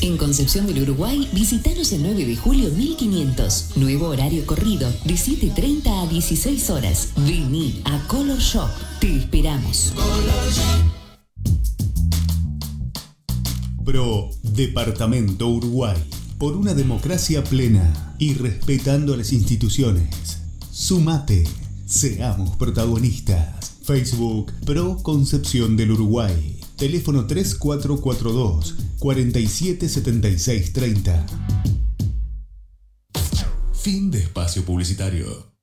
En Concepción del Uruguay, visítanos el 9 de julio 1500. Nuevo horario corrido de 7:30 a 16 horas. Vení a Color Shop. Te esperamos. Pro Departamento Uruguay. Por una democracia plena y respetando las instituciones. Sumate. Seamos protagonistas. Facebook Pro Concepción del Uruguay. Teléfono 3442 477630. Fin de espacio publicitario.